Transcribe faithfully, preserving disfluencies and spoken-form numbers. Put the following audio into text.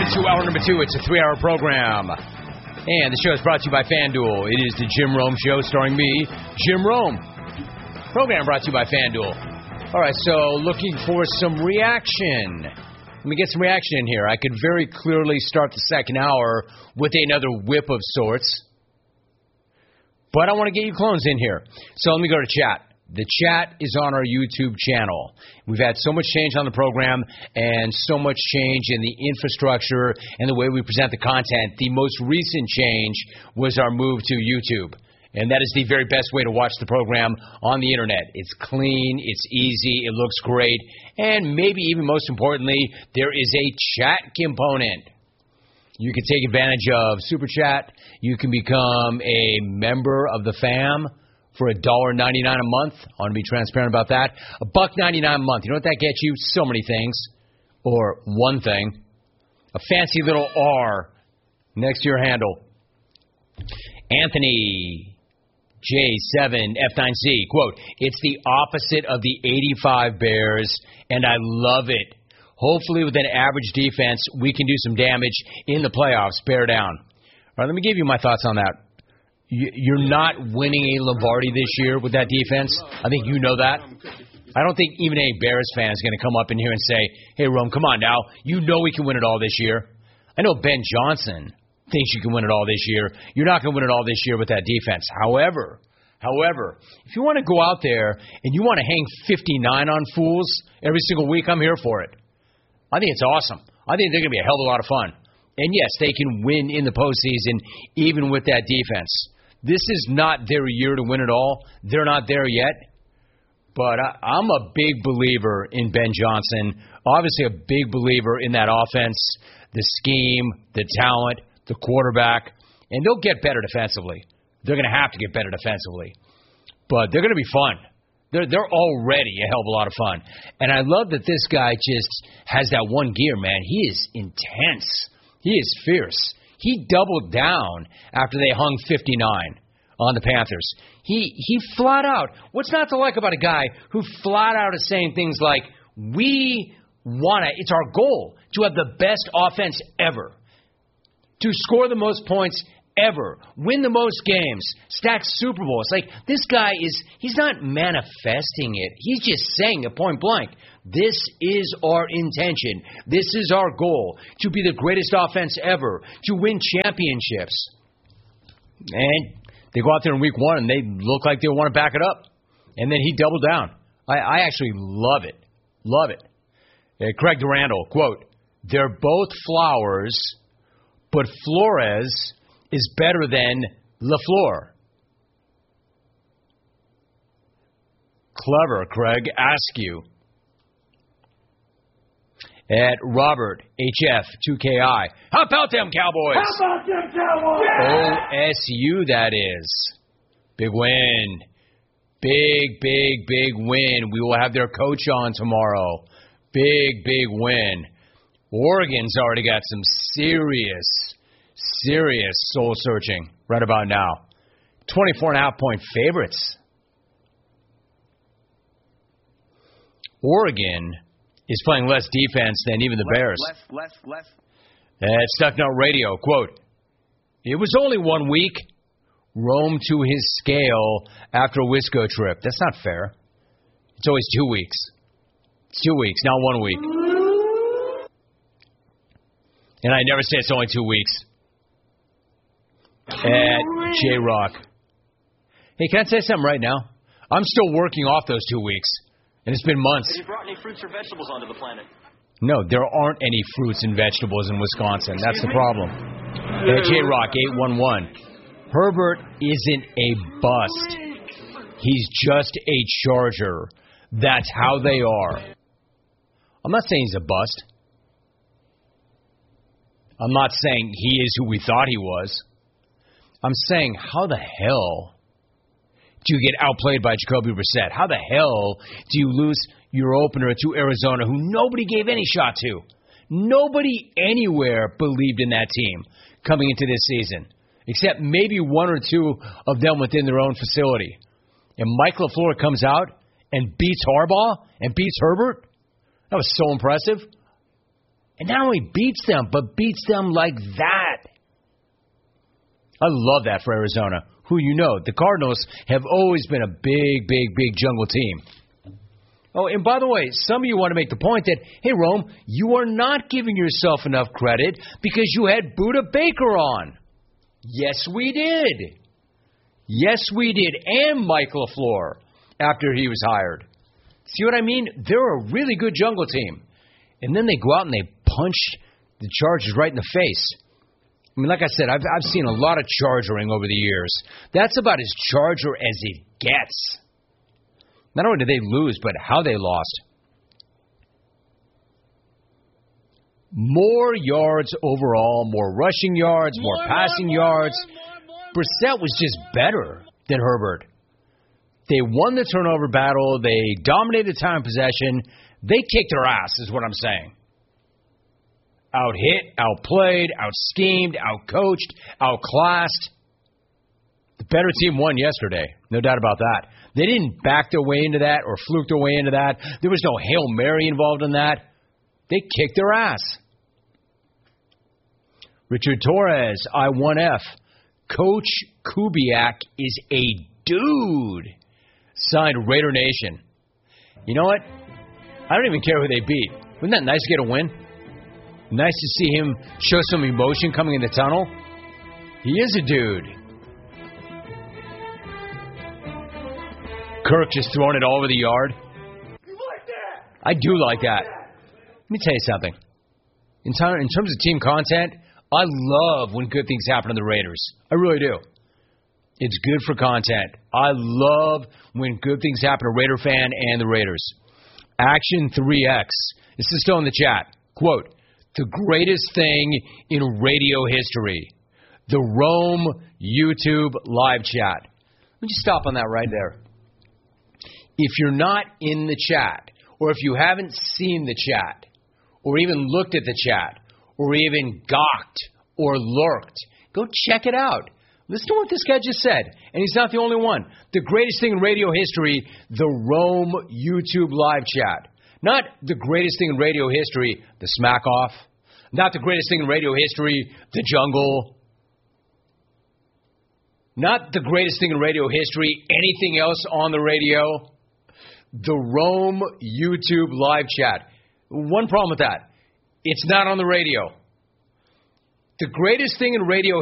to hour number two. It's a three-hour program. And the show is brought to you by FanDuel. It is the Jim Rome Show starring me, Jim Rome. Program brought to you by FanDuel. All right, so looking for some reaction. Let me get some reaction in here. I could very clearly start the second hour with another whip of sorts. But I want to get you clones in here. So let me go to chat. The chat is on our YouTube channel. We've had so much change on the program and so much change in the infrastructure and the way we present the content. The most recent change was our move to YouTube. And that is the very best way to watch the program on the internet. It's clean, it's easy, it looks great, and maybe even most importantly, there is a chat component. You can take advantage of Super Chat. You can become a member of the fam for one dollar ninety-nine a month. I want to be transparent about that. a buck ninety-nine a month. You know what that gets you? So many things. Or one thing. A fancy little R next to your handle. Anthony J seven F nine C, quote, "It's the opposite of the eighty-five Bears, and I love it. Hopefully with an average defense, we can do some damage in the playoffs. Bear down." All right, let me give you my thoughts on that. You're not winning a Lombardi this year with that defense. I think you know that. I don't think even a Bears fan is going to come up in here and say, "Hey, Rome, come on now. You know we can win it all this year." I know Ben Johnson thinks you can win it all this year. You're not going to win it all this year with that defense. However, however, if you want to go out there and you want to hang fifty-nine on fools every single week, I'm here for it. I think it's awesome. I think they're going to be a hell of a lot of fun. And yes, they can win in the postseason even with that defense. This is not their year to win it all. They're not there yet. But I, I'm a big believer in Ben Johnson. Obviously a big believer in that offense, the scheme, the talent, the quarterback. And they'll get better defensively. They're going to have to get better defensively. But they're going to be fun. They're, they're already a hell of a lot of fun. And I love that this guy just has that one gear, man. He is intense. He is fierce. He doubled down after they hung fifty-nine on the Panthers. He he flat out, what's not to like about a guy who flat out is saying things like, we want to, it's our goal to have the best offense ever, to score the most points ever, win the most games, stack Super Bowls. Like, this guy is, he's not manifesting it. He's just saying it point blank. This is our intention. This is our goal, to be the greatest offense ever, to win championships. And they go out there in week one, and they look like they want to back it up. And then he doubled down. I, I actually love it. Love it. Uh, Craig Durandal, quote, "They're both Flowers, but Flores is better than LaFleur." Clever, Craig. Ask you. At Robert H F two K I. How about them Cowboys? How about them Cowboys? O S U, that is. Big win. Big, big, big win. We will have their coach on tomorrow. Big, big win. Oregon's already got some serious, serious soul searching right about now. twenty-four and a half point favorites. Oregon is playing less defense than even the Bears. Less, less, less. At Stucknut Radio, quote, "It was only one week. Rome to his scale after a Wisco trip." That's not fair. It's always two weeks. It's two weeks, not one week. And I never say it's only two weeks. At J-Rock. Hey, can I say something right now? I'm still working off those two weeks. And it's been months. Have you brought any fruits or vegetables onto the planet? No, there aren't any fruits and vegetables in Wisconsin. That's the problem. At J-Rock eight one one. Herbert isn't a bust. He's just a Charger. That's how they are. I'm not saying he's a bust. I'm not saying he is who we thought he was. I'm saying, how the hell do you get outplayed by Jacoby Brissett? How the hell do you lose your opener to Arizona, who nobody gave any shot to? Nobody anywhere believed in that team coming into this season, except maybe one or two of them within their own facility. And Mike LaFleur comes out and beats Harbaugh and beats Herbert? That was so impressive. And not only beats them, but beats them like that. I love that for Arizona, who you know, the Cardinals have always been a big, big, big jungle team. Oh, and by the way, some of you want to make the point that, hey, Rome, you are not giving yourself enough credit because you had Budda Baker on. Yes, we did. Yes, we did. And Mike LaFleur after he was hired. See what I mean? They're a really good jungle team. And then they go out and they punch the Chargers right in the face. I mean, like I said, I've, I've seen a lot of chargering over the years. That's about as Charger as it gets. Not only did they lose, but how they lost. More yards overall, more rushing yards, more, more passing more, yards. More, more, more, Brissett was just better than Herbert. They won the turnover battle. They dominated time possession. They kicked their ass, is what I'm saying. Out-hit, outplayed, out-schemed, out-coached, outclassed. The better team won yesterday. No doubt about that. They didn't back their way into that or fluke their way into that. There was no Hail Mary involved in that. They kicked their ass. Richard Torres, I one F. Coach Kubiak is a dude. Signed Raider Nation. You know what? I don't even care who they beat. Wouldn't that nice to get a win? Nice to see him show some emotion coming in the tunnel. He is a dude. Kirk just throwing it all over the yard. You like that? I do like that. Let me tell you something. In, time, in terms of team content, I love when good things happen to the Raiders. I really do. It's good for content. I love when good things happen to Raider fan and the Raiders. Action three X. This is still in the chat. Quote, the greatest thing in radio history. The Rome YouTube live chat. Let me just stop on that right there. If you're not in the chat, or if you haven't seen the chat, or even looked at the chat, or even gawked or lurked, go check it out. Listen to what this guy just said. And he's not the only one. The greatest thing in radio history, the Rome YouTube live chat. Not the greatest thing in radio history, the smack off. Not the greatest thing in radio history, the jungle. Not the greatest thing in radio history, anything else on the radio. The Rome YouTube live chat. One problem with that. It's not on the radio. The greatest thing in radio